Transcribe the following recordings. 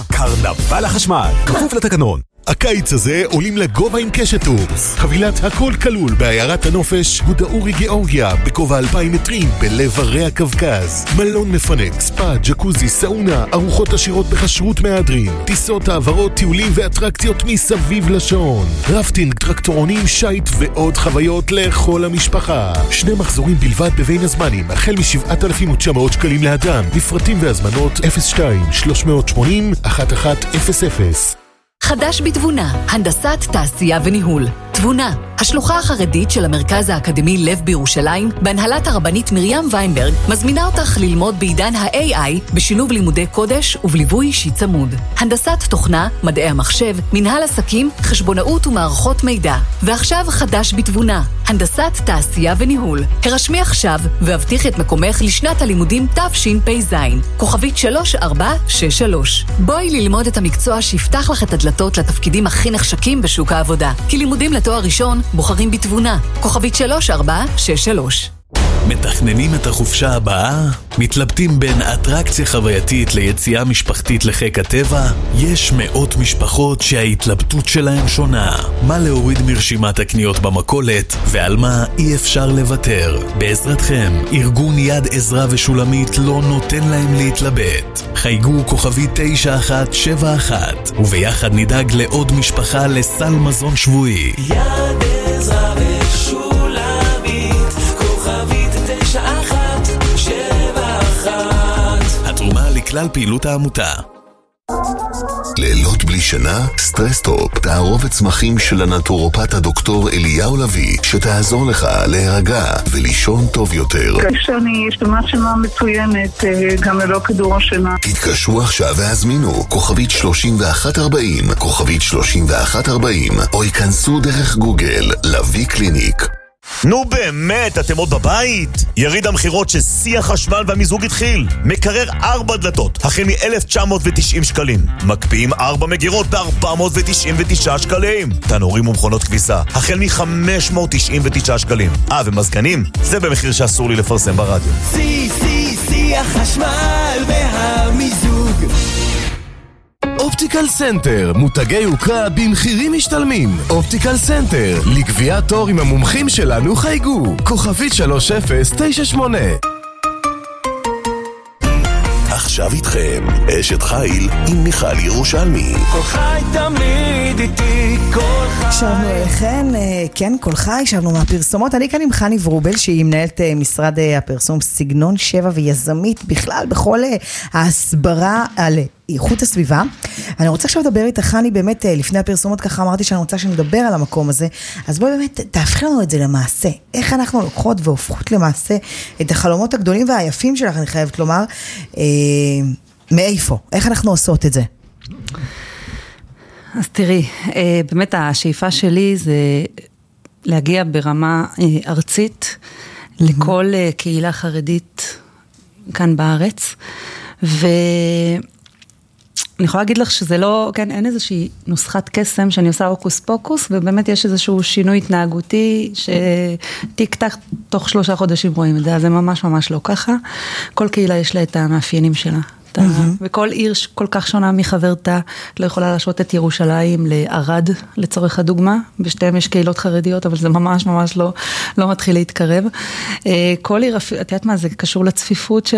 קרנבל החשמל, כפוף לתקנון. הקיץ הזה עולים לגובה עם קשת טורס. חבילת הכל כלול בעיירת הנופש גודאורי גיאורגיה בגובה 2,000 מטרים בלב הרי הקווקז. מלון מפנק, ספא, ג'קוזי, סאונה, ארוחות עשירות בכשרות מהדרין, טיסות, העברות, טיולים ואטרקציות מסביב לשעון, רפטינג, טרקטורונים, שייט ועוד חוויות לכל המשפחה. 2 מחזורים בלבד בבין הזמנים, החל מ7,900 שקלים לאדם. לפרטים והזמנות 02-380-1100. חדש בתבונה, הנדסת תעשייה וניהול. תבונה, השלוחה החרדית של המרכז האקדמי לב בירושלים, בהנהלת הרבנית מרים ויינברג, מזמינה אותך ללמוד בעידן ה-AI בשילוב לימודי קודש ובליווי אישי צמוד. הנדסת תוכנה, מדעי המחשב, מנהל עסקים, חשבונאות ומערכות מידע. ועכשיו חדש בתבונה, הנדסת תעשייה וניהול. הרשמי עכשיו והבטיח את מקומך לשנת הלימודים תשפ"ז. כוכבית 3463. בואי ללמוד את המקצוע שיפתח לך את הדלתות לתפקידים הכי נחשקים בשוק העבודה. כי לימודים לתואר ראשון בוחרים בתבונה. כוכבית 3463. מתכננים את החופשה הבאה? מתלבטים בין אטרקציה חווייתית ליציאה משפחתית לחיק הטבע? יש מאות משפחות שההתלבטות שלהם שונה. מה להוריד מרשימת הקניות במכולת ועל מה אי אפשר לוותר? בעזרתכם, ארגון יד עזרה ושולמית לא נותן להם להתלבט. חייגו כוכבי 9171 וביחד נדאג לעוד משפחה לסל מזון שבועי. יד עזרה ושולמית כוכבי 9171. התרומה לכלל פעילות העמותה. לילות בלי שינה? סטרסטופ, תערובת צמחים של הנטורופט הדוקטור אליהו לוי, שתעזור לך להירגע ולישון טוב יותר. כשאני אשתמש שינה מצוינת, גם ללא כדור השינה. תתקשרו עכשיו והזמינו כוכבית 3140, כוכבית 3140, או ייכנסו דרך גוגל לוי קליניק. נו באמת, אתם עוד בבית? יריד המחירות ששיא החשמל והמיזוג התחיל. מקרר 4 דלתות, החל מ-1,990 שקלים. מקפיאים 4 מגירות ב-499 שקלים. תנורים ומכונות כביסה, החל מ-599 שקלים. ומזגנים, זה במחיר שאסור לי לפרסם ברדיו. שיא החשמל והמיזוג. אופטיקל סנטר, מותגי יוקרה במחירים משתלמים. אופטיקל סנטר, לקביעת תור עם המומחים שלנו חייגו. כוכבית 3098. עכשיו איתכם, אשת חיל עם מיכל ירושלמי. כל חי תמיד איתי, כל חי. שבנו אליכן, כן, כל חי, שבנו מהפרסומות. אני כאן עם חני ורובל, שהיא מנהלת משרד הפרסום סגנון 7 ויזמית בכלל בכל ההסברה על איכות הסביבה. אני רוצה עכשיו לדבר איתך, חני, באמת לפני הפרסומות ככה אמרתי שאני רוצה שנדבר על המקום הזה, אז בואי באמת תהפכי לנו את זה למעשה. איך אנחנו לוקחות והופכות למעשה את החלומות הגדולים והיפים שלך, אני חייבת לומר, מאיפה? איך אנחנו עושות את זה? אז תראי, באמת השאיפה שלי זה להגיע ברמה ארצית לכל קהילה חרדית כאן בארץ, אני יכולה להגיד לך שזה לא, כן, אין איזושהי נוסחת קסם שאני עושה אוקוס פוקוס, ובאמת יש איזשהו שינוי התנהגותי, שטיק טק תוך 3 חודשים רואים את זה, אז זה ממש ממש לא ככה. כל קהילה יש לה את המאפיינים שלה. וכל עיר כל כך שונה מחברתה, לא יכולה להשוות את ירושלים לערד, לצורך הדוגמה, בשתיהם יש קהילות חרדיות, אבל זה ממש ממש לא מתחיל להתקרב. כל עיר, את יודעת מה, זה קשור לצפיפות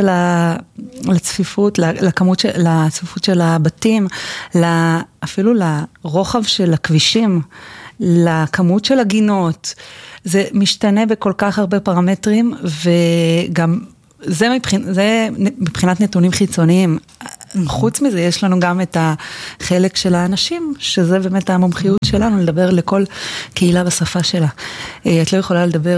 לצפיפות של הבתים, אפילו לרוחב של הכבישים, לכמות של הגינות, זה משתנה בכל כך הרבה פרמטרים, וגם זה מבחינת נתונים חיצוניים. חוץ מזה יש לנו גם את החלק של האנשים, שזה באמת המומחיות שלנו, לדבר לכל קהילה בשפה שלה. את לא יכולה לדבר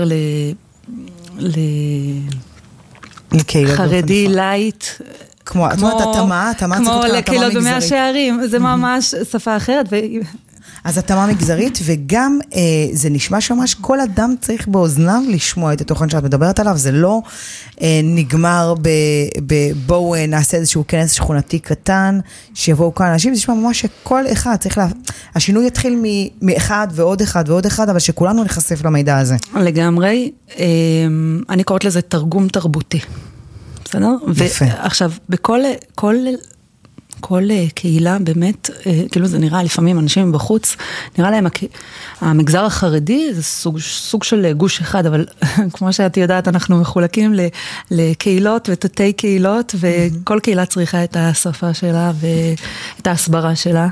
לחרדי לייט, כמו לקהילות במאה שערים, זה ממש שפה אחרת. אז התאמה מגזרית, וגם זה נשמע שמש, כל אדם צריך באוזניו לשמוע את התוכן שאת מדברת עליו, זה לא נגמר בואו נעשה איזשהו כנס שכונתי קטן, שיבואו כאן אנשים, זה נשמע ממש שכל אחד צריך השינוי יתחיל מאחד ועוד אחד ועוד אחד, אבל שכולנו נחשף למידע הזה. לגמרי, אני קוראת לזה תרגום תרבותי. בסדר? יפה. ועכשיו, כל קהילה באמת, כאילו זה נראה לפעמים אנשים בחוץ, נראה להם המגזר החרדי זה סוג של גוש אחד, אבל כמו שאת יודעת אנחנו מחולקים לקהילות ותתי קהילות, וכל קהילה צריכה את השפה שלה ואת ההסברה שלה.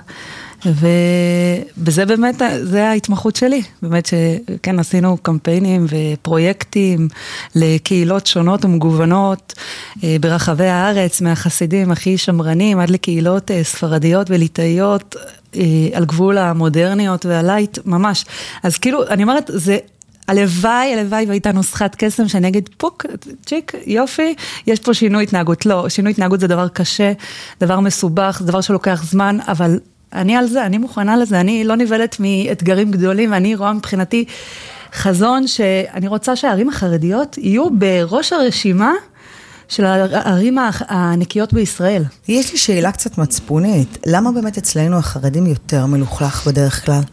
ובזה באמת, זה ההתמחות שלי, באמת שכן עשינו קמפיינים ופרויקטים לקהילות שונות ומגוונות ברחבי הארץ, מהחסידים הכי שמרנים עד לקהילות ספרדיות וליטאיות על גבול המודרניות והלייט, ממש. אז כאילו, אני אומרת, זה הלוואי והייתה נוסחת קסם שאני אגיד פוק, צ'יק, יופי, יש פה שינוי התנהגות. לא, שינוי התנהגות זה דבר קשה, דבר מסובך, זה דבר שלוקח זמן, אבל אני על זה, אני מוכנה לזה, אני לא נבלת מאתגרים גדולים, ואני רואה מבחינתי חזון שאני רוצה שהערים החרדיות יהיו בראש הרשימה של הערים הנקיות בישראל. יש לי שאלה קצת מצפונית, למה באמת אצלנו החרדים יותר מלוכלך בדרך כלל?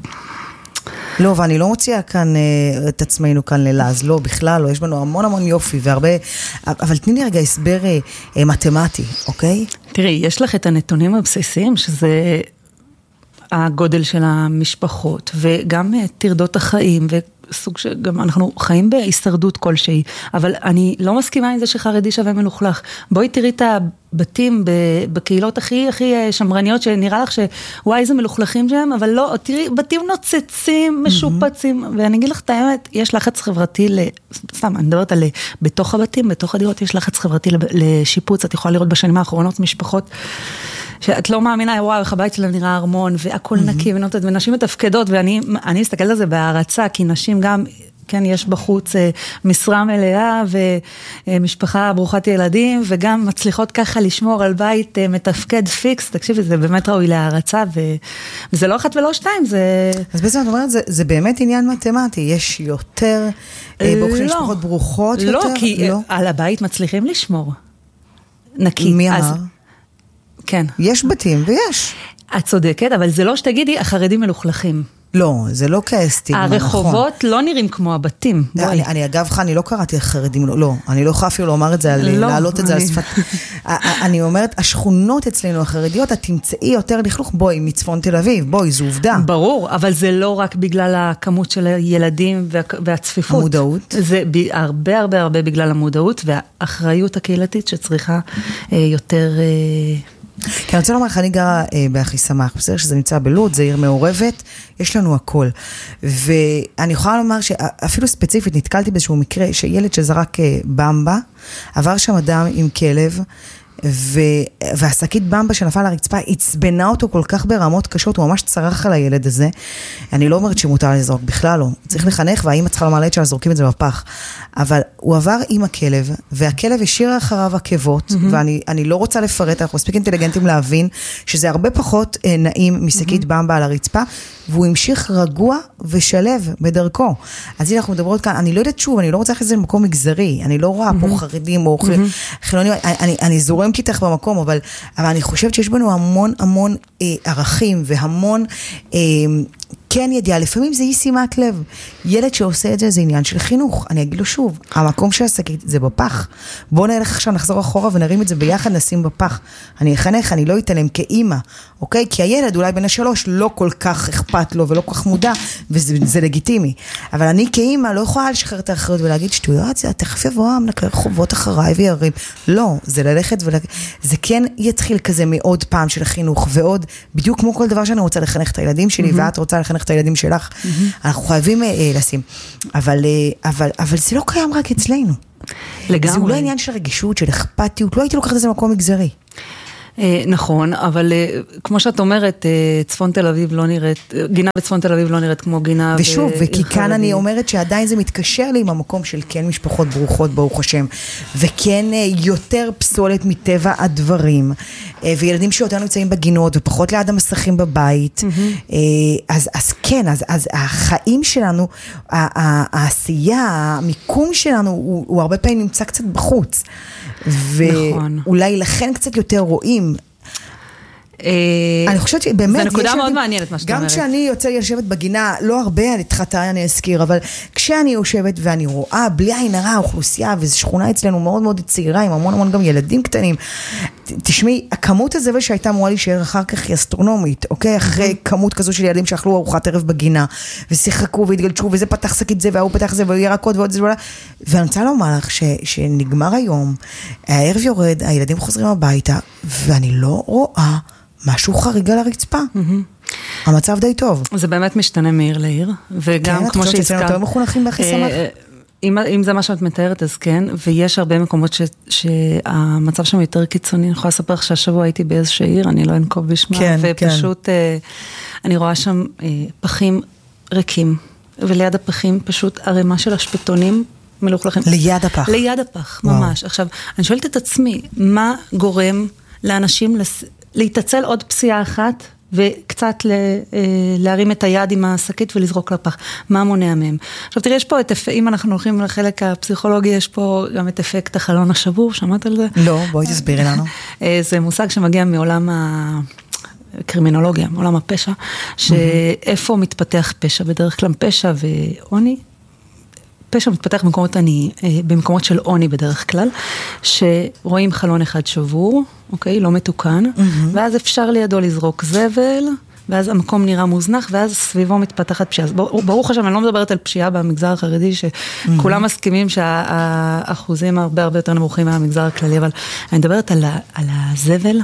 לא, ואני לא מוציאה כאן את עצמנו כאן ללעז, לא, בכלל לא, יש בנו המון יופי והרבה, אבל תני לי רגע הסבר מתמטי, אוקיי? תראי, יש לך את הנתונים הבסיסיים, שזה הגודל של המשפחות, וגם תרדות החיים, וסוג שגם אנחנו חיים בהישרדות כלשהי, אבל אני לא מסכימה עם זה שחרדי שווה מלוכלך. בואי תראי את הבתים בקהילות הכי שמרניות, שנראה לך שוואי זה מלוכלכים שם, אבל לא, תראי, בתים נוצצים, משופצים, ואני אגיד לך את האמת, יש לחץ חברתי, סתם, אני מדברת על בתוך הבתים, בתוך הדירות, יש לחץ חברתי לשיפוץ, את יכולה לראות בשנים האחרונות משפחות, שאת לא מאמינה, וואו, איך הבית שלה נראה ארמון, והכל נקי ונוטט, ונשים מתפקדות, ואני מסתכלת על זה בהערצה, כי נשים גם, כן, יש בחוץ משרה מלאה, ומשפחה ברוכת ילדים, וגם מצליחות ככה לשמור על בית מתפקד פיקס, תקשיבי, זה באמת ראוי להערצה, וזה לא אחת ולא שתיים, זה... אז בעצם את אומרת, זה באמת עניין מתמטי, יש יותר, ברוך של משפחות ברוכות יותר? לא, כי על הבית מצליחים לשמור. נקי. מי אמר? כן. יש בתים ויש. את צודקת, אבל זה לא שתגידי, החרדים מלוכלכים. לא, זה לא כסטיגמה, נכון. הרחובות לא נראים כמו הבתים. אני אגב, אני לא קראתי החרדים, לא, אני לא יכולה אפילו לומר את זה, להעלות את זה על שפת. אני אומרת, השכונות אצלנו החרדיות, את תמצאי יותר לכלוך, בואי, מצפון תל אביב, בואי, זו עובדה. ברור, אבל זה לא רק בגלל הכמות של הילדים והצפיפות. המודעות. זה הרבה בגלל המודעות, והאחריות הקהילתית שצריכה יותר... כי אני רוצה לומר לך, אני גרה באחי שמח, בסדר שזה נמצא בלוד, זה עיר מעורבת, יש לנו הכל. ואני יכולה לומר שאפילו ספציפית נתקלתי באיזשהו מקרה שילד שזרק במבה, עבר שם אדם עם כלב, והשקית במבה שנפל לרצפה, הצבנה אותו כל כך ברמות קשות, הוא ממש צרח על הילד הזה. אני לא אומרת שמותר לזרוק, בכלל לא. צריך לחנך, והאמא צריכה לומר לילד שלה, זורקים את זה בפח. אבל הוא עבר עם הכלב, והכלב השאיר אחריו עקבות, ואני לא רוצה לפרט, אנחנו מספיק אינטליגנטים להבין, שזה הרבה פחות נעים משקית במבה על הרצפה, והוא המשיך רגוע ושלב בדרכו. אז הנה אנחנו מדברות כאן, אני לא יודעת שוב, אני לא רוצה להכניס את זה למקום מגזרי, אני לא רואה פה חרדים או חילונים, אני זורמת איתך במקום, אבל אני חושבת שיש בנו המון ערכים והמון כן ידיעה, לפעמים זה אי שימת לב. ילד שעושה את זה, זה עניין של חינוך. אני אגיד לו שוב, המקום של השקית זה בפח. בואו נלך עכשיו, נחזור אחורה ונרים את זה ביחד, נשים בפח. אני אחנך, אני לא אתעלם כאימא, אוקיי? כי הילד אולי בן ה3 לא כל כך אכפת לו ולא כל כך מודע, וזה לגיטימי. אבל אני כאימא לא יכולה לשחרר את האחריות ולהגיד, שטויות, זה תכף יבוא המנקה רחובות אחריי וירים. לא, זה ללכת זה כן יתחיל כזה מעוד פעם של חינוך, ועוד, בדיוק כמו כל דבר שאני רוצה לחנך את הילדים שלי, ואת רוצה לחנך את הילדים שלך, אנחנו חייבים לשים. אבל זה לא קיים רק אצלנו. לגמרי. זה אולי עניין של רגישות, של אכפתיות, לא הייתי לוקחת את זה מקום מגזרי. נכון, אבל כמו שאת אומרת, צפון תל אביב לא נראית, גינה בצפון תל אביב לא נראית כמו גינה ושוב, וכי כאן אני אומרת שעדיין זה מתקשר לי עם המקום של כן משפחות ברוכות, ברוך השם, וכן יותר פסולת מטבע הדברים, וילדים שיותר נמצאים בגינות, ופחות ליד המסכים בבית, אז כן, אז החיים שלנו, העשייה, המיקום שלנו, הוא הרבה פעמים נמצא קצת בחוץ. ואולי לכן קצת יותר רואים. אני חושבת שבאמת... זו נקודה מאוד מעניינת מה שאת אומרת. גם כשאני יוצא לשבת בגינה, לא הרבה על התחתה אני אזכיר, אבל כשאני יושבת ואני רואה, בלי עין הרע, האוכלוסייה, וזו שכונה אצלנו מאוד מאוד צעירה, עם המון המון גם ילדים קטנים, תשמעי, הכמות הזבל שהייתה אמורה להישאר אחר כך היא אסטרונומית, אוקיי? אחרי כמות כזו של ילדים שאכלו ארוחת ערב בגינה, ושיחקו והתגלשו, וזה פתח שקית זה, והוא פתח זה, וירקות ועוד זה, ואני רוצה לומר לך שנגמר היום, הערב יורד, הילדים חוזרים הביתה, ואני לא רואה משהו חריג על הרצפה. המצב די טוב. זה באמת משתנה מעיר לעיר, וגם כמו שהזכרת... יותר מחונכים בהכי שמח. אם זה מה שאת מתארת, אז כן, ויש הרבה מקומות שהמצב שם יותר קיצוני. אני יכולה לספר שהשבוע הייתי באיזושהי עיר, אני לא אנקוב בשמה, ופשוט אני רואה שם פחים ריקים, וליד הפחים פשוט ערימה של השפטונים מלוכלכים. ליד הפח. ליד הפח, ממש. עכשיו, אני שואלת את עצמי, מה גורם לאנשים להתעצל עוד פסיעה אחת, וקצת להרים את היד עם השקית ולזרוק לפח. מה מונע מהם? עכשיו תראי, יש פה אם אנחנו הולכים לחלק הפסיכולוגי, יש פה גם את אפקט החלון השבור, שמעת על זה? לא, בואי תסבירי לנו. זה מושג שמגיע מעולם הקרימינולוגיה, מעולם הפשע, שאיפה מתפתח פשע? בדרך כלל פשע ועוני, פשע מתפתח במקומות של עוני בדרך כלל, שרואים חלון אחד שבור, אוקיי, לא מתוקן, ואז אפשר לידו לזרוק זבל, ואז המקום נראה מוזנח, ואז סביבו מתפתחת פשיעה. אז ברוך השם, אני לא מדברת על פשיעה במגזר החרדי, שכולם מסכימים שהאחוזים הרבה הרבה יותר נמוכים מהמגזר הכללי, אבל אני מדברת על הזבל,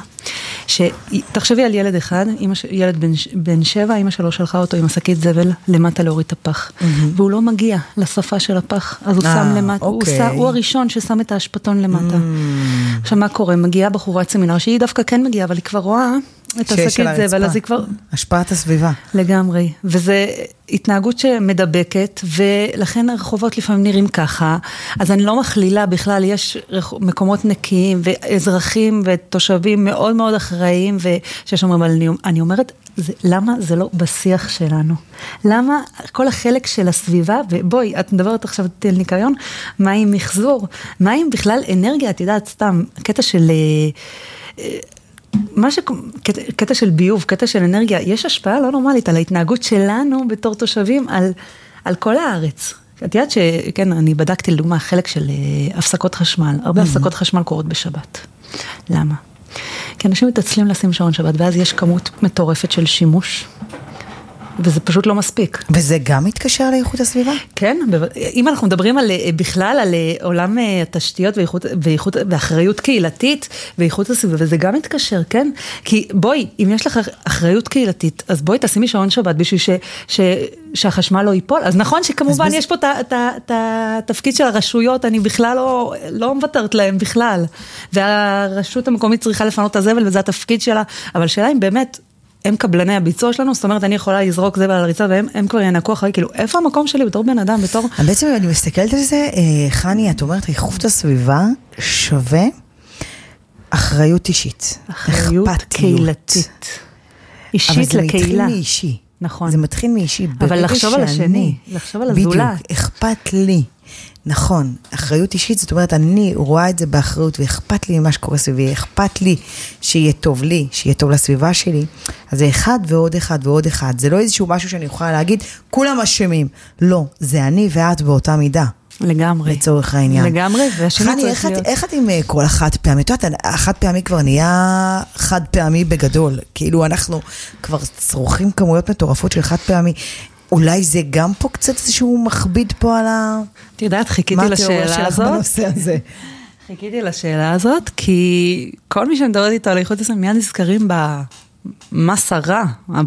שתחשבי על ילד אחד, ילד בן 7, אמא שלו שלחה אותו עם השקית זבל למטה להוריד את הפח, והוא לא מגיע לשפה של הפח, אז הוא שם למטה, הוא הראשון ששם את האשפתון למטה. עכשיו מה קורה? מגיעה בחורת סמינר, שהיא דווקא כן מגיעה, אבל היא כבר רואה את השקית זבל, אז היא כבר... השפעת הסביבה. לגמרי, וזה התנהגות שמדבקת, ולכן הרחובות לפעמים נראים ככה, אז אני לא מכלילה בכלל, יש מקומות נקיים, ואזרחים ותושבים מאוד מאוד אחראיים, ושיש אומרים, אבל אני אומרת, למה זה לא בשיח שלנו? למה כל החלק של הסביבה, ובואי, את מדברת עכשיו על ניקיון, מה עם מחזור? מה עם בכלל אנרגיה? את יודעת, סתם, קטע של... קטע של ביוב, קטע של אנרגיה, יש השפעה לא נורמלית על ההתנהגות שלנו בתור תושבים על כל הארץ. את יודעת שכן, אני בדקתי לדוגמה חלק של הפסקות חשמל, הרבה הפסקות חשמל קורות בשבת. למה? כי אנשים מתעצלים לשים שעון שבת, ואז יש כמות מטורפת של שימוש, וזה פשוט לא מספיק. וזה גם מתקשר לאיכות הסביבה? כן, אם אנחנו מדברים בכלל על עולם התשתיות ואחריות קהילתית ואיכות הסביבה, וזה גם מתקשר, כן? כי בואי, אם יש לך אחריות קהילתית, אז בואי תשימי שעון שבת בשביל שהחשמל לא ייפול. אז נכון שכמובן יש פה את התפקיד של הרשויות, אני בכלל לא מוותרת להם בכלל. והרשות המקומית צריכה לפנות את הזבל, וזה התפקיד שלה. אבל שאלה אם באמת... הם קבלני הביצוע שלנו, זאת אומרת, אני יכולה לזרוק זבל על הריצה, והם כבר ינקו אחרי, כאילו, איפה המקום שלי בתור בן אדם, בתור... בעצם אני מסתכלת על זה, חני, את אומרת, איכות הסביבה שווה אחריות אישית. אחריות קהילתית. אישית לקהילה. אבל זה מתחיל מאישי. נכון. זה מתחיל מאישי. אבל לחשוב על השני, לחשוב על הזולת. בדיוק, אכפת לי. נכון, אחריות אישית, זאת אומרת, אני רואה את זה באחריות, ואכפת לי ממה שקורה סביבי, אכפת לי שיהיה טוב לי, שיהיה טוב לסביבה שלי, אז זה אחד ועוד אחד ועוד אחד, זה לא איזשהו משהו שאני יכולה להגיד, כולם אשמים, לא, זה אני ואת באותה מידה. לגמרי. לצורך העניין. לגמרי, חני, איך את עם כל החד פעמי? את יודעת, החד פעמי כבר נהיה חד פעמי בגדול, כאילו אנחנו כבר צורכים כמויות מטורפות של חד פעמי, אולי זה גם פה קצת איזשהו מכביד פה על ה... את יודעת, חיכיתי לשאלה הזאת. בנושא הזה? חיכיתי לשאלה הזאת, כי כל מי שמדברת איתו על איכות הסביבה, מיד נזכרים במס הרע,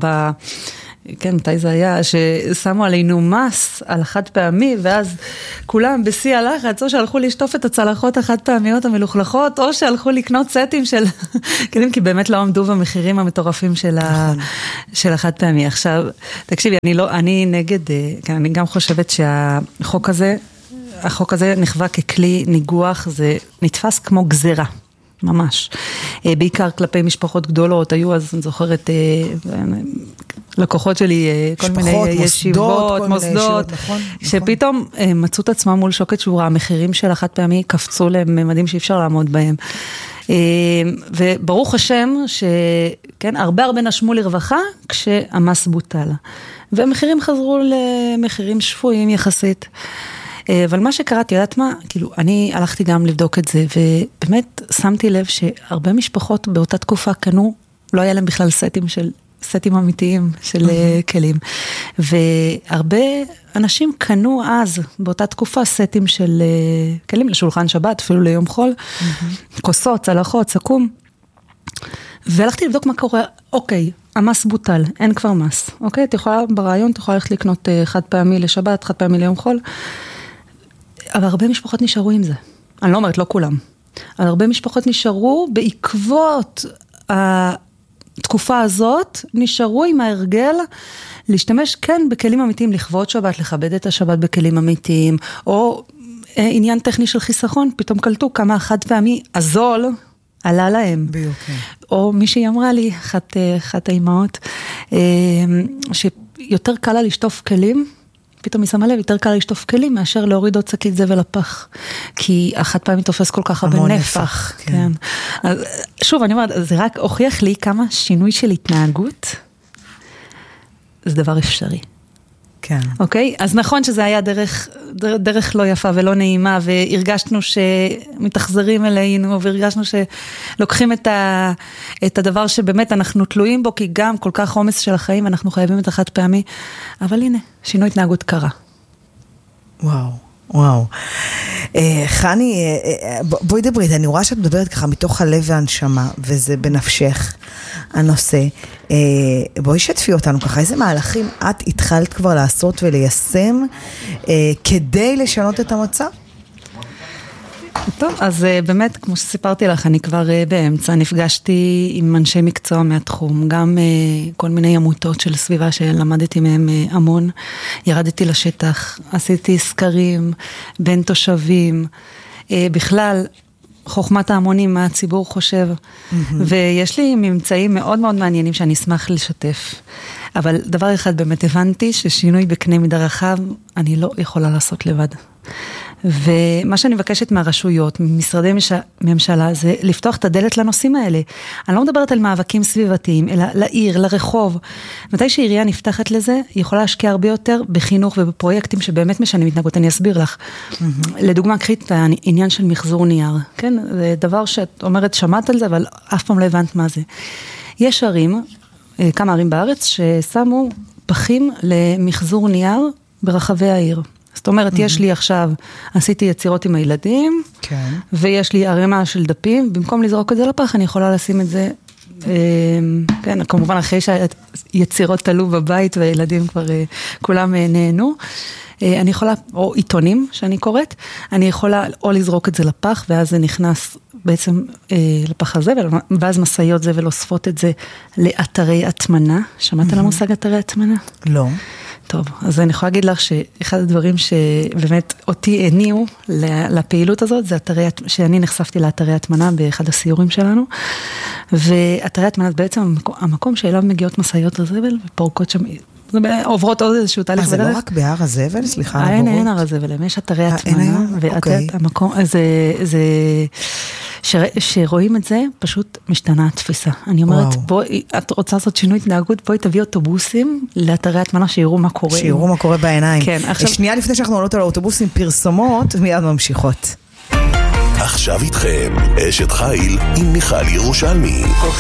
כן, מתי זה היה, ששמו עלינו מס על החד פעמי, ואז כולם בשיא הלחץ, או שהלכו לשטוף את הצלחות החד פעמיות המלוכלכות, או שהלכו לקנות סטים של, כי באמת לא עמדו במחירים המטורפים של החד פעמי. עכשיו, תקשיבי, אני נגד, אני גם חושבת החוק הזה נחווה ככלי ניגוח, זה נתפס כמו גזירה. ממש. בעיקר כלפי משפחות גדולות, היו אז, אני זוכרת, לקוחות שלי, כל מיני ישיבות, מוסדות, שפתאום מצאו את עצמם מול שוקת שבורה, המחירים של החד פעמי קפצו לממדים שאי אפשר לעמוד בהם. וברוך השם שכן, הרבה נשמו לרווחה כשהמס בוטל. והמחירים חזרו למחירים שפויים יחסית. אבל מה שקראתי, יודעת מה? כאילו, אני הלכתי גם לבדוק את זה, ובאמת שמתי לב שהרבה משפחות באותה תקופה קנו, לא היה להם בכלל סטים אמיתיים של כלים. והרבה אנשים קנו אז, באותה תקופה, סטים של כלים לשולחן שבת, אפילו ליום חול, כוסות, צלחות, סכו"ם. והלכתי לבדוק מה קורה, אוקיי, המס בוטל, אין כבר מס. אוקיי, את יכולה ברעיון, את יכולה ללכת לקנות חד פעמי לשבת, חד פעמי ליום חול, אבל הרבה משפחות נשארו עם זה. אני לא אומרת, לא כולם. אבל הרבה משפחות נשארו בעקבות התקופה הזאת, נשארו עם ההרגל להשתמש כן בכלים אמיתיים, לכבוד שבת, לכבד את השבת בכלים אמיתיים, או עניין טכני של חיסכון, פתאום קלטו כמה חד פעמי הזול עלה להם. או מישהי אמרה לי, אחת האימהות, שיותר קל לה לשטוף כלים, פתאום היא שמה לב, יותר קל לשטוף כלים מאשר להוריד עוד שקית זבל לפח. כי החד פעמי תופס כל כך הרבה נפח. כן. אז, שוב, אני אומרת, זה רק הוכיח לי כמה שינוי של התנהגות, זה דבר אפשרי. כן. אוקיי? אז נכון שזה היה דרך לא יפה ולא נעימה, והרגשנו שמתחזרים אלינו, והרגשנו שלוקחים את הדבר שבאמת אנחנו תלויים בו, כי גם כל כך עומס של החיים, אנחנו חייבים את החד פעמי, אבל הנה, שינוי התנהגות קרה. וואו. חני, בואי דברית, אני רואה שאת מדברת ככה מתוך הלב והנשמה, וזה בנפשך הנושא. בואי שתפי אותנו ככה, איזה מהלכים את התחלת כבר לעשות וליישם כדי לשנות את המצב? טוב, אז באמת, כמו שסיפרתי לך, אני כבר באמצע, נפגשתי עם אנשי מקצוע מהתחום, גם כל מיני עמותות של סביבה שלמדתי מהם המון, ירדתי לשטח, עשיתי סקרים בין תושבים, בכלל, חוכמת ההמונים, מה הציבור חושב, ויש לי ממצאים מאוד מאוד מעניינים שאני אשמח לשתף, אבל דבר אחד באמת הבנתי, ששינוי בקנה מידה רחב, אני לא יכולה לעשות לבד. ומה שאני מבקשת מהרשויות, ממשרדי ממשלה, זה לפתוח את הדלת לנושאים האלה. אני לא מדברת על מאבקים סביבתיים, אלא לעיר, לרחוב. מתי שהעירייה נפתחת לזה, היא יכולה להשקיע הרבה יותר בחינוך ובפרויקטים שבאמת משנים התנהגות. אני אסביר לך. לדוגמה, קחי את העניין של מחזור נייר. כן? זה דבר שאת אומרת, שמעת על זה, אבל אף פעם לא הבנת מה זה. יש ערים, כמה ערים בארץ, ששמו פחים למחזור נייר ברחבי העיר. זאת אומרת, יש לי עכשיו, עשיתי יצירות עם הילדים, ויש לי ערימה של דפים, במקום לזרוק את זה לפח, אני יכולה לשים את זה, כן, כמובן אחרי שהיצירות תלו בבית, והילדים כבר כולם נהנו, אני יכולה, או עיתונים שאני קוראת, אני יכולה או לזרוק את זה לפח, ואז זה נכנס בעצם לפח הזה, ואז מסעיות זה ולאספות את זה לאתרי הטמנה. שמעת על המושג אתרי הטמנה? לא. טוב, אז אני יכולה להגיד לך שאחד הדברים שבאמת אותי הניעו לפעילות הזאת, זה שאני נחשפתי לאתרי הטמנה באחד הסיורים שלנו, ואתרי הטמנה זה בעצם המקום שאליו מגיעות מסעיות הזבל ופורקות שם, עוברות עוד איזשהו תהליך בדרך. זה לא רק בהר הזבל, סליחה על הבורות? אין הר הזבל, יש אתרי הטמנה, והמקום, זה שרואים את זה, פשוט משתנה התפיסה. אני אומרת, בואי, את רוצה לעשות שינוי התנהגות, בואי תביא אוטובוסים לאתרי הטמנה, שיראו מה קורה. שיראו מה קורה בעיניים. כן, עכשיו... שנייה לפני שאנחנו עולות על האוטובוסים פרסומות, מיד ממשיכות. עכשיו איתכם, אשת חיל עם מיכל ירושלמי.